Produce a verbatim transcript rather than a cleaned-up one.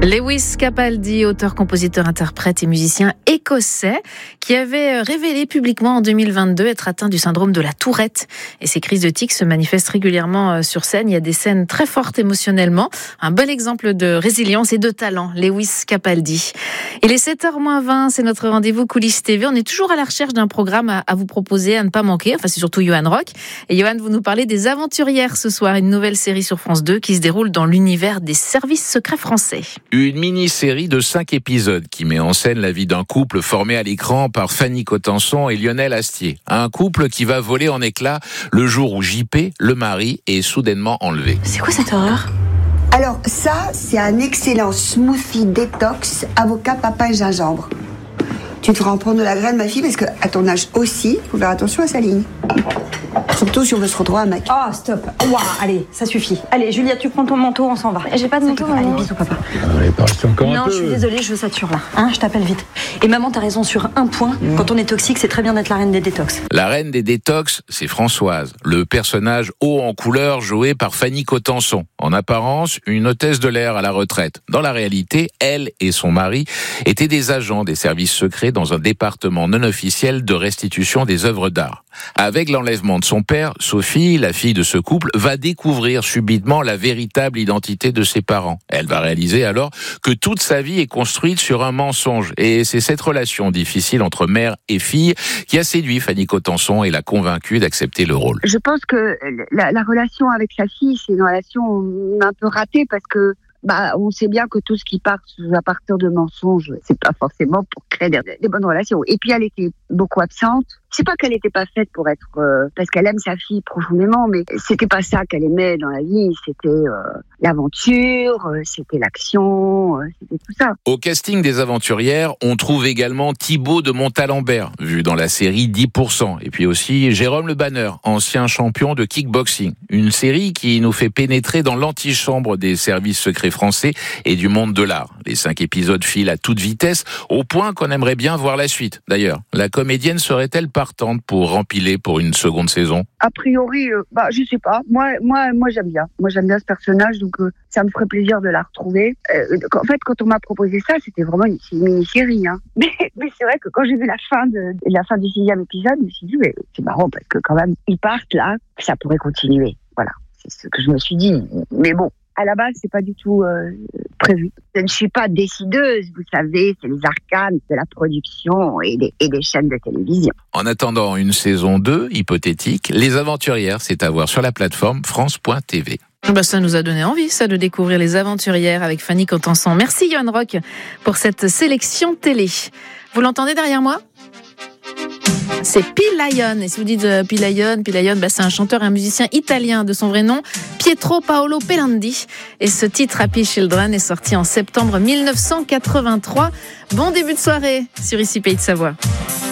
Lewis Capaldi, auteur, compositeur, interprète et musicien écossais, qui avait révélé publiquement en deux mille vingt-deux être atteint du syndrome de la Tourette. Et ces crises de tics se manifestent régulièrement sur scène. Il y a des scènes très fortes émotionnellement. Un bel exemple de résilience et de talent, Lewis Capaldi. Il est sept heures moins vingt, c'est notre rendez-vous Coulisses T V. On est toujours à la recherche d'un programme à, à vous proposer, à ne pas manquer. Enfin, c'est surtout Johan Rock. Et Johan, vous nous parlez des Aventurières ce soir, une nouvelle série sur France deux qui se déroule dans l'univers des services secrets français. Une mini-série de cinq épisodes qui met en scène la vie d'un couple formé à l'écran par Fanny Cotenson et Lionel Astier. Un couple qui va voler en éclats le jour où J P, le mari, est soudainement enlevé. C'est quoi cette horreur ? Alors ça, c'est un excellent smoothie détox avocat, papaye, gingembre. Tu te rends prendre de la graine, ma fille, parce qu'à ton âge aussi, il faut faire attention à sa ligne. Surtout si on veut se retrouver un mec. Oh, stop. Wow, allez, ça suffit. Allez, Julia, tu prends ton manteau, on s'en va. J'ai pas de manteau, maman. Allez, bisous, papa. Allez, parle encore non, un peu. je suis désolée, je sature là. Hein, je t'appelle vite. Et maman, t'as raison sur un point. Mmh. Quand on est toxique, c'est très bien d'être la reine des détox. La reine des détox, c'est Françoise, le personnage haut en couleur joué par Fanny Cotenson. En apparence, une hôtesse de l'air à la retraite. Dans la réalité, elle et son mari étaient des agents des services secrets dans un département non officiel de restitution des œuvres d'art. Avec l'enlèvement de son père, Sophie, la fille de ce couple, va découvrir subitement la véritable identité de ses parents. Elle va réaliser alors que toute sa vie est construite sur un mensonge. Et c'est cette relation difficile entre mère et fille qui a séduit Fanny Cotenson et l'a convaincue d'accepter le rôle. Je pense que la, la relation avec sa fille, c'est une relation un peu ratée parce que bah, on sait bien que tout ce qui part à partir de mensonges, c'est pas forcément pour créer des, des bonnes relations. Et puis elle était beaucoup absente. C'est pas qu'elle était pas faite pour être, euh, parce qu'elle aime sa fille profondément, mais c'était pas ça qu'elle aimait dans la vie. C'était euh, l'aventure, euh, c'était l'action, euh, c'était tout ça. Au casting des Aventurières, on trouve également Thibaut de Montalembert, vu dans la série dix pour cent. Et puis aussi Jérôme Le Banner, ancien champion de kickboxing. Une série qui nous fait pénétrer dans l'antichambre des services secrets français et du monde de l'art. Les cinq épisodes filent à toute vitesse, au point qu'on aimerait bien voir la suite. D'ailleurs, la comédienne serait-elle partante pour rempiler pour une seconde saison ? A priori, euh, bah je sais pas. Moi, moi, moi j'aime bien. Moi j'aime bien ce personnage, donc euh, ça me ferait plaisir de la retrouver. Euh, en fait, quand on m'a proposé ça, c'était vraiment une, une mini-série. Hein. Mais, mais c'est vrai que quand j'ai vu la fin de la fin du sixième épisode, je me suis dit, mais c'est marrant parce que quand même ils partent là, ça pourrait continuer. Voilà, c'est ce que je me suis dit. Mais bon. À la base, c'est pas du tout euh, prévu. Je ne suis pas décideuse, vous savez, c'est les arcanes de la production et des, et des chaînes de télévision. En attendant une saison deux, hypothétique, Les Aventurières, c'est à voir sur la plateforme france point t v. Bah ça nous a donné envie, ça, de découvrir Les Aventurières avec Fanny Cotenson. Merci Johan Rock pour cette sélection télé. Vous l'entendez derrière moi ? C'est P-Lion. Et si vous dites euh, P-Lion, P-Lion, bah, c'est un chanteur et un musicien italien de son vrai nom, Pietro Paolo Pelandi. Et ce titre, Happy Children, est sorti en septembre mille neuf cent quatre-vingt-trois. Bon début de soirée sur Ici Pays de Savoie.